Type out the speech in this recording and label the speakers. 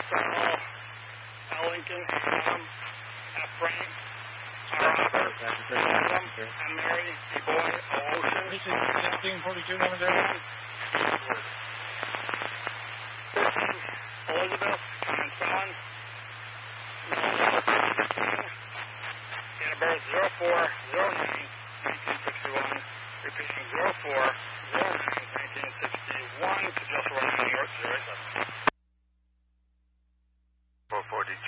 Speaker 1: Carl, L. Lincoln, Adam, F. Frank, R. Robert, Adam, M. Mary, D. Boy, O. Ocean, 1642, 1 0. Elizabeth, Common Felon, date of birth 04-09-1961, repeating 04-09-1961 to Joshua, New York, 087. 442.